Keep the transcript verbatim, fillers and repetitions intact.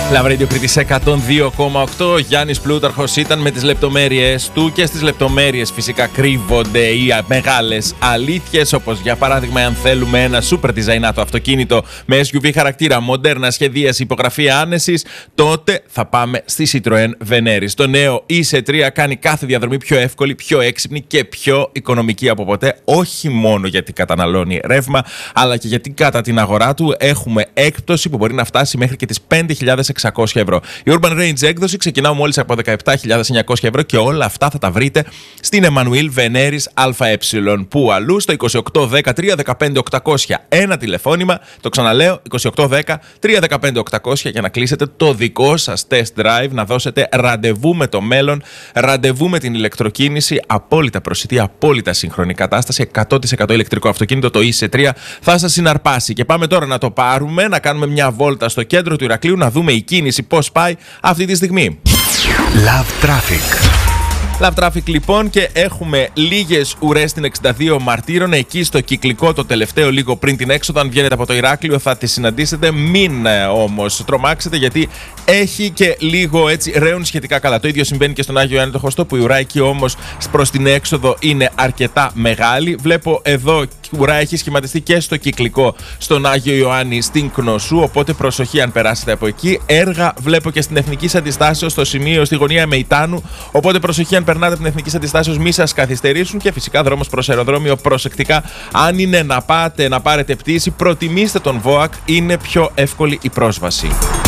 Love Radio Κρήτης εκατόν δύο κόμμα οκτώ. Γιάννης Πλούταρχος ήταν με τις λεπτομέρειες του και στις λεπτομέρειες φυσικά κρύβονται οι μεγάλες αλήθειες. Όπως για παράδειγμα, αν θέλουμε ένα super designato αυτοκίνητο με ες γιου βι χαρακτήρα, μοντέρνα σχεδίαση, υπογραφή άνεσης, τότε θα πάμε στη Citroën Veneris. Το νέο ι σι τρία κάνει κάθε διαδρομή πιο εύκολη, πιο έξυπνη και πιο οικονομική από ποτέ. Όχι μόνο γιατί καταναλώνει ρεύμα, αλλά και γιατί κατά την αγορά του έχουμε έκπτωση που μπορεί να φτάσει μέχρι και τις πέντε χιλιάδες εξακόσια ευρώ. Η Urban Range έκδοση ξεκινά μόλις από δεκαεπτά χιλιάδες εννιακόσια ευρώ και όλα αυτά θα τα βρείτε στην Emmanuel Veneris ΑΕ. Που αλλού στο είκοσι οκτώ δέκα τρία δεκαπέντε οκτακόσια. Ένα τηλεφώνημα, το ξαναλέω, είκοσι οκτώ δέκα τρία δεκαπέντε οκτακόσια για να κλείσετε το δικό σας test drive, να δώσετε ραντεβού με το μέλλον, ραντεβού με την ηλεκτροκίνηση, απόλυτα προσιτή, απόλυτα σύγχρονη κατάσταση, εκατό τοις εκατό ηλεκτρικό αυτοκίνητο, το ι σι τρία θα σας συναρπάσει. Και πάμε τώρα να το πάρουμε, να κάνουμε μια βόλτα στο κέντρο του Ηρακλείου, να δούμε η κίνηση πώς πάει αυτή τη στιγμή. Love Traffic. Love Traffic λοιπόν, και έχουμε λίγες ουρές στην εξήντα δύο Μαρτύρων, εκεί στο Κυκλικό, το τελευταίο λίγο πριν την έξοδο. Αν βγαίνετε από το Ηράκλειο θα τη συναντήσετε, μην όμως τρομάξετε, γιατί έχει και λίγο έτσι ρέουν σχετικά καλά. Το ίδιο συμβαίνει και στον Άγιο Ιωάννη το Χωστό, που η ουρά εκεί όμως προς την έξοδο είναι αρκετά μεγάλη. Βλέπω εδώ ουρά έχει σχηματιστεί και στο Κυκλικό, στον Άγιο Ιωάννη, στην Κνωσού, οπότε προσοχή αν περάσετε από εκεί. Έργα βλέπω και στην Εθνικής Αντιστάσεως, στο σημείο στη γωνία Μεϊτάνου, οπότε προσοχή αν περνάτε από την Εθνική Αντιστάσεως, μη σας καθυστερήσουν. Και φυσικά δρόμος προς αεροδρόμιο, προσεκτικά. Αν είναι να πάτε να πάρετε πτήση, προτιμήστε τον βόακ, είναι πιο εύκολη η πρόσβαση.